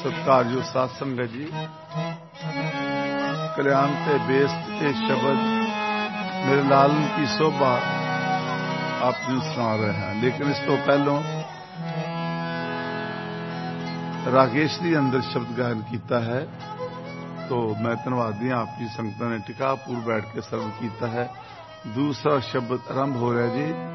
सत्कारयोग साध संगत जी, कल्याण ते बेस्त के शब्द मेरे लालन की शोभा आप जी सुना रहे हैं। लेकिन इस तो पहलों राकेश जी अंदर शब्द गायन किया है, तो मैं धन्यवादी आप जी संगतां ने टिका पूर बैठ के सर्व किया है। दूसरा शब्द आरंभ हो रहा जी।